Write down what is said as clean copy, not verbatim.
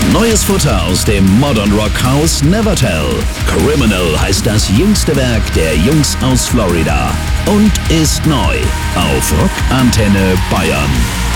Neues Futter aus dem Modern Rock Haus Nevertell. Criminal heißt das jüngste Werk der Jungs aus Florida und ist neu auf Rock Antenne Bayern.